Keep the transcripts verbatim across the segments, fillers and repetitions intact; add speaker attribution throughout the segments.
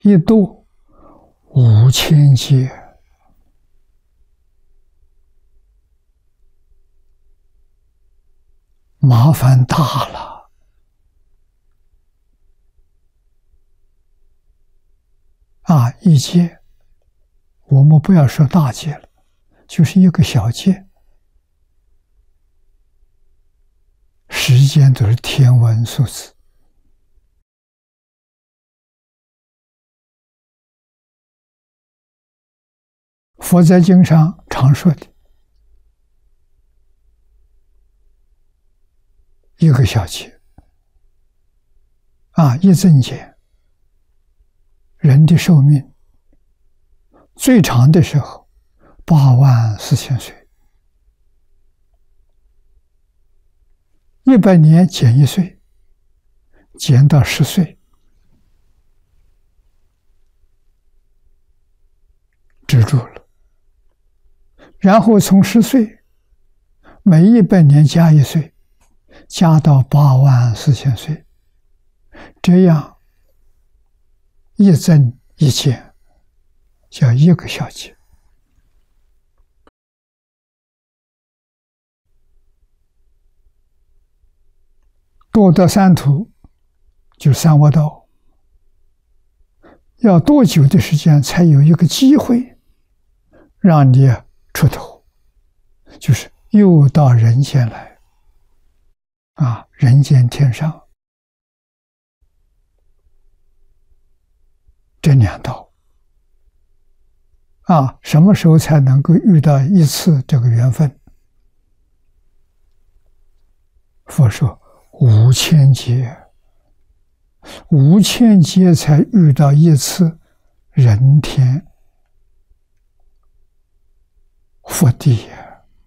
Speaker 1: 一度五千劫，麻烦大了。啊，一劫，我们不要说大劫了，就是一个小劫，时间都是天文数字。佛在经上常说的，一个小劫，啊，一增减，人的寿命最长的时候八万四千岁，一百年减一岁，减到十岁，止住了。然后从十岁，每一百年加一岁，加到八万四千岁，这样一增一减，叫一个小劫。堕得三途，就三恶道，要多久的时间才有一个机会让你出头？就是又到人间来，啊，人间天上这两道，啊，什么时候才能够遇到一次这个缘分？佛说五千劫，五千劫才遇到一次人天福地呀。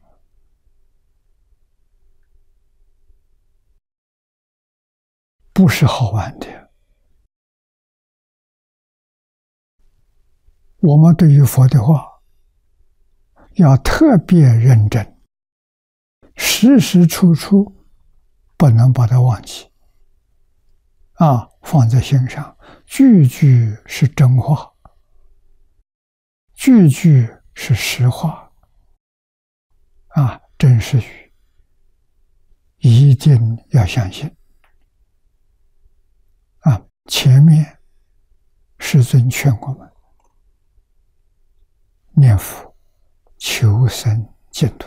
Speaker 1: 不是好玩的。我们对于佛的话要特别认真，时时处处不能把它忘记啊，放在心上，句句是真话，句句是实话啊，真实语，一定要相信。啊，前面世尊劝我们念佛求生净土，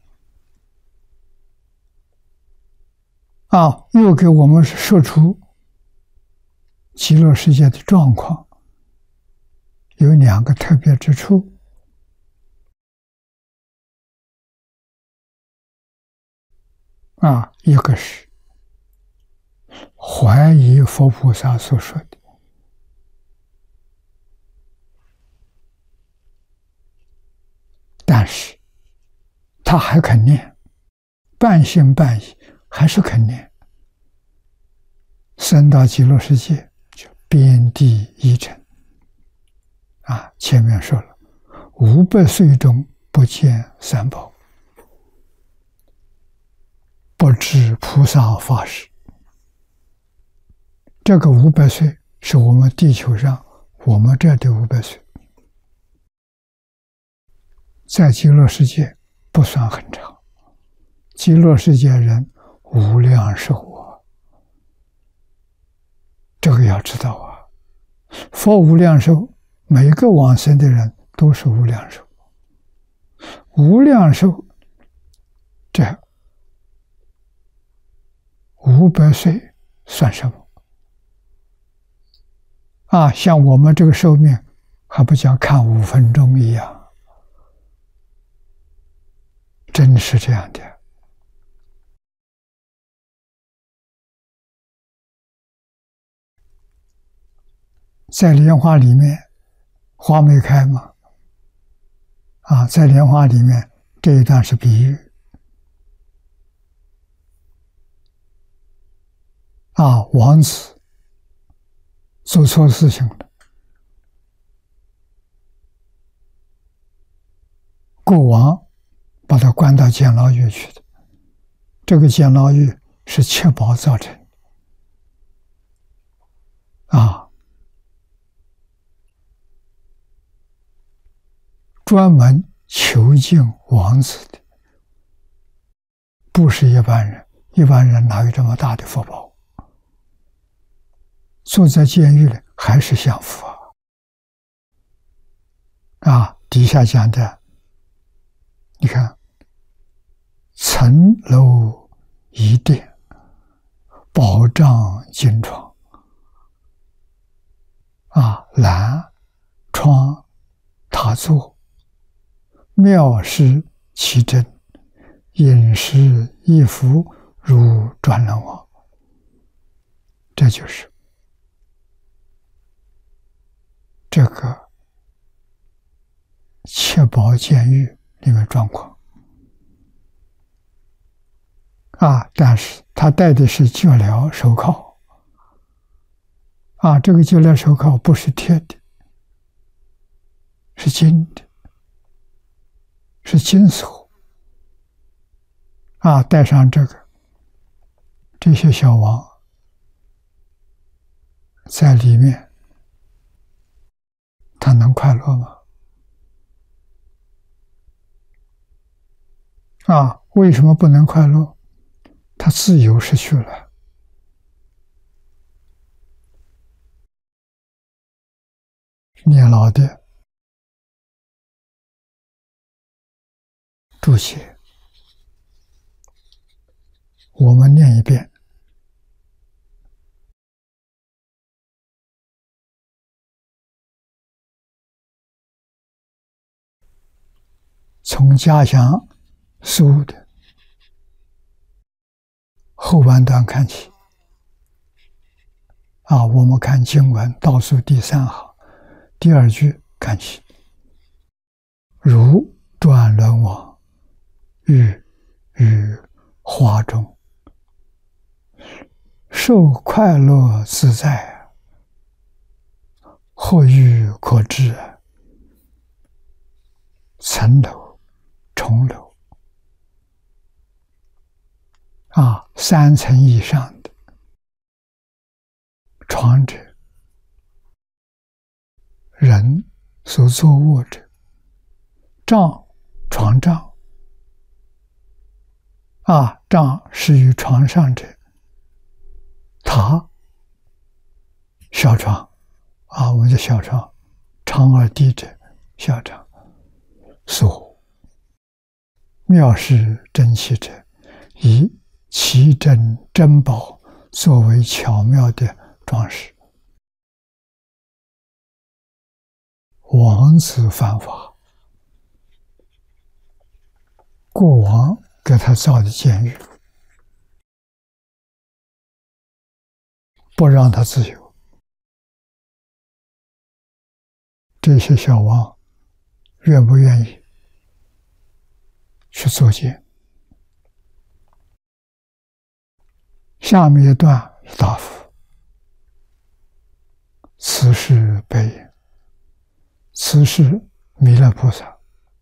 Speaker 1: 啊，又给我们说出极乐世界的状况，有两个特别之处。啊，一个是怀疑佛菩萨所说的，但是他还肯念，半信半疑，还是肯念。升到极乐世界，就遍地一尘。啊，前面说了，五百岁中不见三宝，不知菩萨法身。这个五百岁是我们地球上我们这的五百岁，在极乐世界不算很长。极乐世界人无量寿啊，这个要知道啊。佛无量寿，每个往生的人都是无量寿。无量寿，这五百岁算什么？啊，像我们这个寿命，还不像看五分钟一样，真是这样的。在莲花里面，花没开嘛，啊，在莲花里面这一段是比喻，啊，王子做错事情了，国王把他关到监牢狱去的。这个监牢狱是七宝造成的，啊， 专门囚禁王子的，不是一般人。一般人哪有这么大的福报？坐在监狱里还是享福啊！啊，底下讲的，你看，层楼一殿，宝帐金床，啊，栏窗塔座，妙事奇珍，饮食衣服如转轮王。这就是这个七宝监狱里面状况啊，但是他戴的是脚镣手铐啊，这个脚镣手铐不是铁的，是金的，是金属啊，戴上这个，这些小王在里面，他能快乐吗？啊，为什么不能快乐？他自由失去了。念老的注解，我们念一遍。从嘉祥书的后半段看起啊，我们看经文倒数第三行第二句看起，如转轮王欲于花中，受快乐自在，或欲可知？层楼重楼啊，三层以上的床者，人所坐卧者，帐床帐啊，帐是于床上者，榻小床啊，我们的小床，长而低者小床，所妙事珍奇者，以奇珍珍宝作为巧妙的装饰。王子犯法，国王给他造的监狱，不让他自由。这些小王愿不愿意去做监？下面一段是答复：此是悲言，此是弥勒菩萨。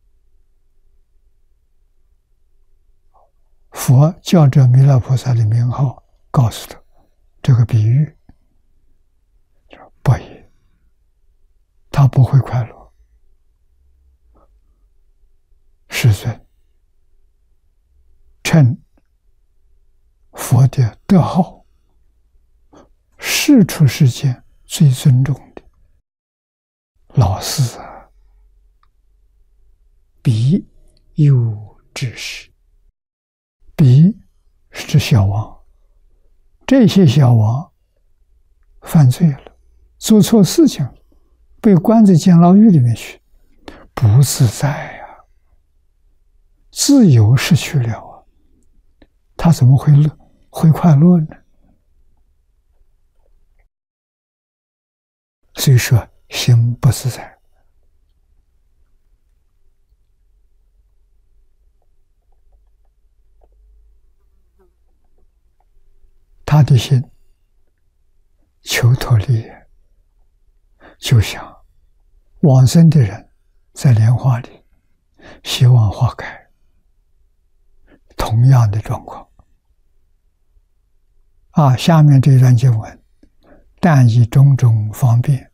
Speaker 1: 佛叫着弥勒菩萨的名号，告诉他这个比喻不也，他不会快乐。世尊称佛的德号，世出世间最尊重的老四啊，彼有知识。彼是指小王，这些小王犯罪了，做错事情了，被关在监牢狱里面去，不自在呀、啊，自由失去了啊，他怎么会乐会快乐呢？所以说心不自在。他的心求脱离，就像往生的人在莲花里希望花开，同样的状况啊。下面这段经文，但以种种方便